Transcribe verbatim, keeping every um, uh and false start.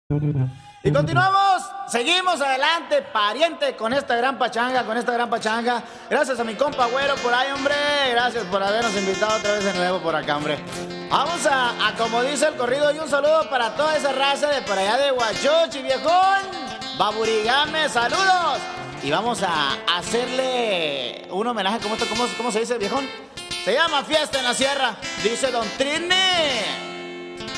Y continuamos, seguimos adelante, pariente, con esta gran pachanga, con esta gran pachanga. Gracias a mi compa Güero por ahí, hombre. Gracias por habernos invitado otra vez de nuevo por acá, hombre. Vamos a, a como dice el corrido, y un saludo para toda esa raza de por allá de Huachochi, viejón. Baburigame, saludos. Y vamos a hacerle un homenaje, ¿cómo, cómo, cómo se dice, viejón? Se llama Fiesta en la Sierra, dice Don Trini.